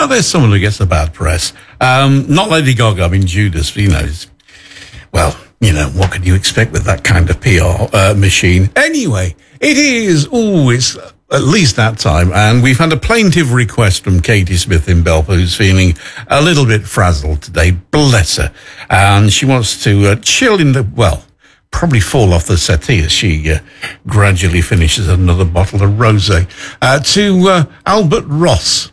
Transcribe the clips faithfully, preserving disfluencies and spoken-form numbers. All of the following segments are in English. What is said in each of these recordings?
know, there's someone who gets a bad press. Um, not Lady Gaga, I mean Judas, you know. Well, you know, what can you expect with that kind of P R uh, machine? Anyway, it is always at least that time, and we've had a plaintive request from Katie Smith in Belper, who's feeling a little bit frazzled today. Bless her. And she wants to uh, chill in the, well, probably fall off the settee as she uh, gradually finishes another bottle of rosé. Uh, to uh, Albert Ross.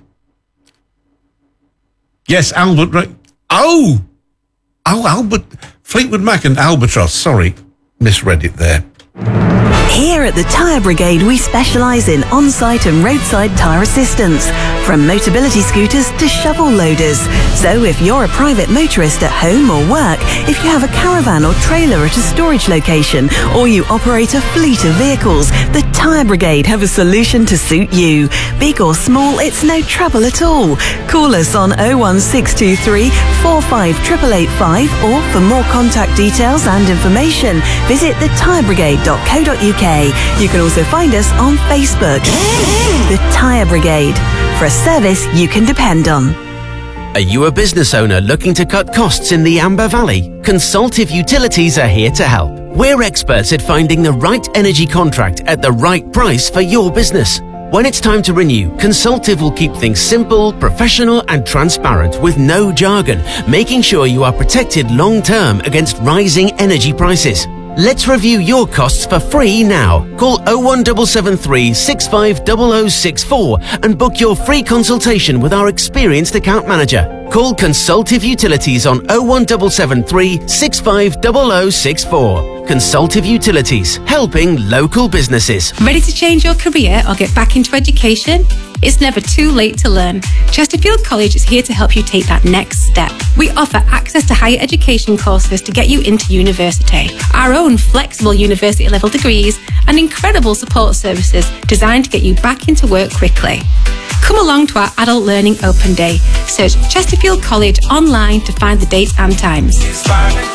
Yes, Albert. Ro- oh! Oh, Albert. Fleetwood Mac and Albatross. Sorry, misread it there. Here at the Tyre Brigade, we specialise in on-site and roadside tyre assistance, from Motability scooters to shovel loaders. So if you're a private motorist at home or work, if you have a caravan or trailer at a storage location, or you operate a fleet of vehicles, the Tyre Brigade have a solution to suit you. Big or small, it's no trouble at all. Call us on oh one six two three, four five eight eight eight five, or for more contact details and information, visit the tyre brigade dot co dot uk. You can also find us on Facebook. The Tyre Brigade, for a service you can depend on. Are you a business owner looking to cut costs in the Amber Valley? Consultive Utilities are here to help. We're experts at finding the right energy contract at the right price for your business. When it's time to renew, Consultive will keep things simple, professional and transparent with no jargon, making sure you are protected long-term against rising energy prices. Let's review your costs for free now. Call oh one seven seven three, six five zero zero six four and book your free consultation with our experienced account manager. Call Consultive Utilities on oh one seven seven three, six five zero zero six four. Consultive Utilities, helping local businesses. Ready to change your career or get back into education? It's never too late to learn. Chesterfield College is here to help you take that next step. We offer access to higher education courses to get you into university, our own flexible university level degrees, and incredible support services designed to get you back into work quickly. Come along to our Adult Learning Open Day. Search Chesterfield College online to find the dates and times.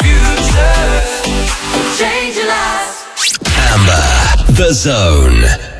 Amber, The Zone.